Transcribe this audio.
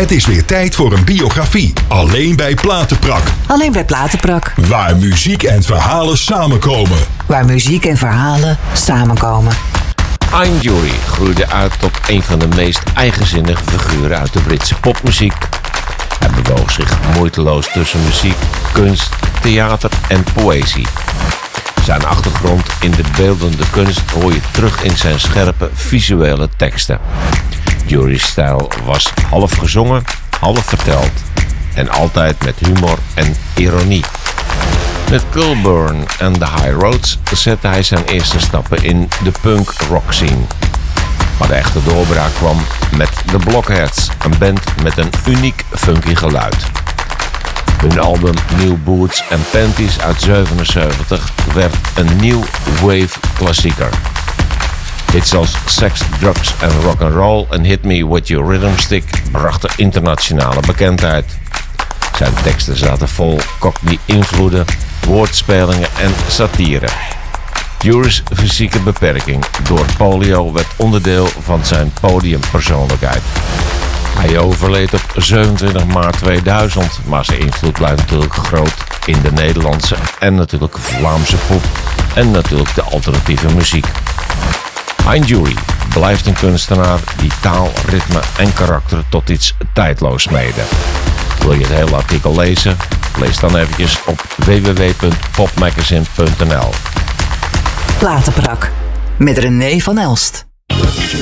Het is weer tijd voor een biografie. Alleen bij Platenprak. Alleen bij Platenprak. Waar muziek en verhalen samenkomen. Waar muziek en verhalen samenkomen. Ian Dury groeide uit tot een van de meest eigenzinnige figuren uit de Britse popmuziek. Hij bewoog zich moeiteloos tussen muziek, kunst, theater en poëzie. Zijn achtergrond in de beeldende kunst hoor je terug in zijn scherpe visuele teksten. Dury's stijl was half gezongen, half verteld. En altijd met humor en ironie. Met Kilburn en The High Roads zette hij zijn eerste stappen in de punk-rock scene. Maar de echte doorbraak kwam met The Blockheads, een band met een uniek funky geluid. Hun album New Boots and Panties uit 1977 werd een nieuw wave klassieker. Hits als Sex, Drugs en Rock'n'Roll en Hit Me With Your Rhythm Stick brachten internationale bekendheid. Zijn teksten zaten vol cockney-invloeden, woordspelingen en satire. Dury's fysieke beperking door polio werd onderdeel van zijn podiumpersoonlijkheid. Hij overleed op 27 maart 2000, maar zijn invloed blijft natuurlijk groot in de Nederlandse en natuurlijk Vlaamse pop en natuurlijk de alternatieve muziek. Ian Dury blijft een kunstenaar die taal, ritme en karakter tot iets tijdloos smeden. Wil je het hele artikel lezen? Lees dan eventjes op www.popmagazine.nl. Platenprak met René van Elst.